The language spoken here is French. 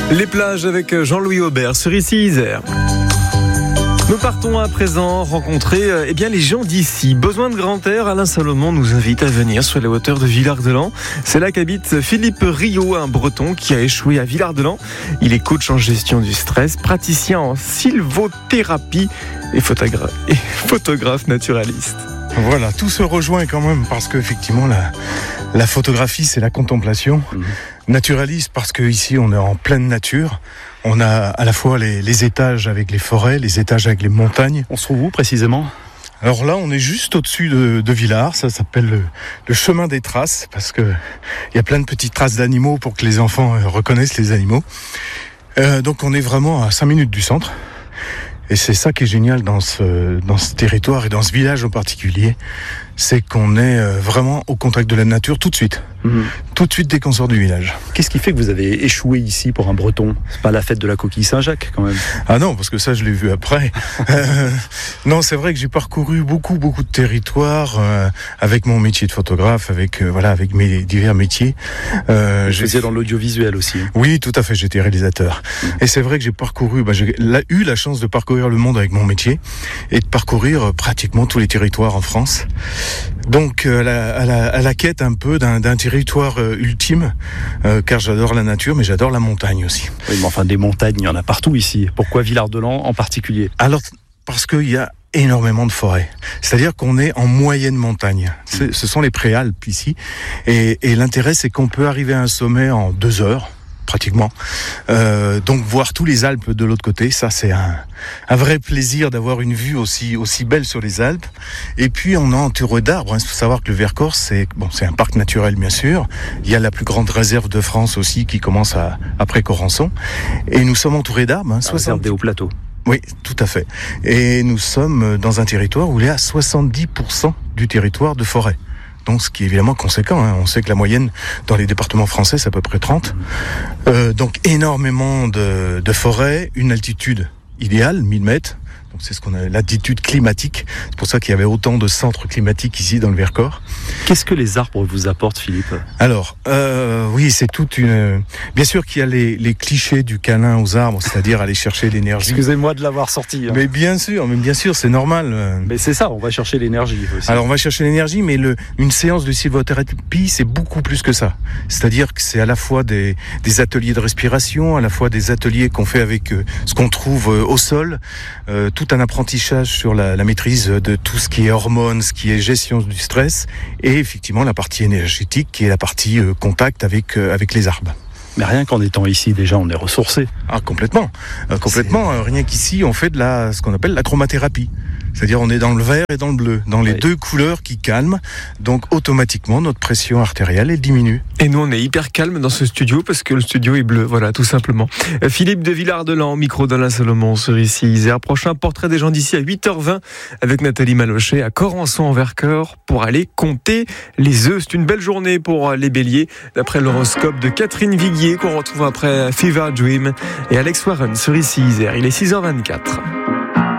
Les plages avec Jean-Louis Aubert sur Issy-Isère. Nous partons à présent rencontrer les gens d'ici. Besoin de grand air, Alain Salomon nous invite à venir sur les hauteurs de Villard-de-Lans. C'est là qu'habite Philippe Rio, un Breton qui a échoué à Villard-de-Lans. Il est coach en gestion du stress, praticien en sylvothérapie et photographe naturaliste. Voilà, tout se rejoint quand même parce qu'effectivement la photographie c'est la contemplation. Naturaliste parce qu'ici on est en pleine nature. On a à la fois les étages avec les forêts, les étages avec les montagnes. On se trouve où précisément ? Alors là, on est juste au-dessus de Villars. Ça s'appelle le chemin des traces parce que il y a plein de petites traces d'animaux pour que les enfants reconnaissent les animaux. Donc on est vraiment à 5 minutes du centre. Et c'est ça qui est génial dans ce territoire et dans ce village en particulier, c'est qu'on est vraiment au contact de la nature tout de suite. Tout de suite dès qu'on sort du village. Qu'est-ce qui fait que vous avez échoué ici pour un Breton ? C'est pas la fête de la coquille Saint-Jacques quand même ? Ah non, parce que ça je l'ai vu après. Non, c'est vrai que j'ai parcouru beaucoup de territoires avec mon métier de photographe, avec mes divers métiers. Vous faisiez dans l'audiovisuel aussi. Oui, tout à fait, j'étais réalisateur. Et c'est vrai que j'ai parcouru, j'ai eu la chance de parcourir le monde avec mon métier et de parcourir pratiquement tous les territoires en France. Donc à la quête un peu d'un territoire ultime, car j'adore la nature, mais j'adore la montagne aussi. Oui, mais enfin des montagnes, il y en a partout ici. Pourquoi Villard-de-Lans en particulier ? Alors, parce qu'il y a énormément de forêts. C'est-à-dire qu'on est en moyenne montagne. Ce sont les préalpes ici. Et l'intérêt, c'est qu'on peut arriver à un sommet en 2 heures. Pratiquement. Donc voir tous les Alpes de l'autre côté, ça c'est un vrai plaisir d'avoir une vue aussi belle sur les Alpes. Et puis on est entouré d'arbres. Il faut savoir que le Vercors, c'est un parc naturel bien sûr. Il y a la plus grande réserve de France aussi qui commence après Corançon. Et nous sommes entourés d'arbres. 60 des hauts plateaux. Oui, tout à fait. Et nous sommes dans un territoire où il y a 70% du territoire de forêt. Donc, ce qui est évidemment conséquent. On sait que la moyenne dans les départements français, c'est à peu près 30. Donc, énormément de forêts, une altitude idéale, 1000 mètres. Donc, c'est ce qu'on a l'altitude climatique. C'est pour ça qu'il y avait autant de centres climatiques ici dans le Vercors. Qu'est-ce que les arbres vous apportent, Philippe ? Alors, oui, c'est toute une... Bien sûr qu'il y a les clichés du câlin aux arbres, c'est-à-dire aller chercher l'énergie. Excusez-moi de l'avoir sorti. Mais bien sûr, c'est normal. Mais c'est ça, on va chercher l'énergie aussi. Alors, on va chercher l'énergie, mais une séance de sylvothérapie, c'est beaucoup plus que ça. C'est-à-dire que c'est à la fois des ateliers de respiration, à la fois des ateliers qu'on fait avec ce qu'on trouve au sol, tout un apprentissage sur la maîtrise de tout ce qui est hormones, ce qui est gestion du stress, et effectivement la partie énergétique qui est la partie contact avec les arbres. Mais rien qu'en étant ici, déjà, on est ressourcé. Ah, complètement. Rien qu'ici, on fait ce qu'on appelle la chromathérapie. C'est-à-dire, on est dans le vert et dans le bleu, dans les deux couleurs qui calment. Donc, automatiquement, notre pression artérielle, elle diminue. Et nous, on est hyper calme dans ce studio parce que le studio est bleu. Voilà, tout simplement. Philippe de Villard-de-Lans, au micro d'Alain Salomon sur Issy-Isère. Prochain portrait des gens d'ici à 8h20 avec Nathalie Malochet à Corançon en Vercors pour aller compter les œufs. C'est une belle journée pour les béliers, d'après l'horoscope de Catherine Viguier qu'on retrouve après Fever Dream et Alex Warren sur Issy-Isère. Il est 6h24.